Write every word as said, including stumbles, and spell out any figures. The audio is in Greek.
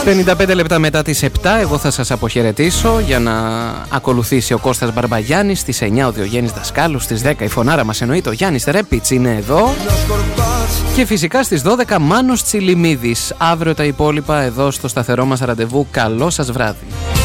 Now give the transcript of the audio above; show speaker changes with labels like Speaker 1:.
Speaker 1: πενήντα πέντε λεπτά μετά τις επτά, εγώ θα σας αποχαιρετήσω για να ακολουθήσει ο Κώστας Μπαρμπαγιάννης. Στις εννιά ο Διογέννης Δασκάλου, στις δέκα η φωνάρα μας εννοείται ο Γιάννης Ρέπιτς είναι εδώ. Και φυσικά στις δώδεκα Μάνος Τσιλιμίδης. Αύριο τα υπόλοιπα εδώ στο σταθερό μας ραντεβού. Καλό σας βράδυ.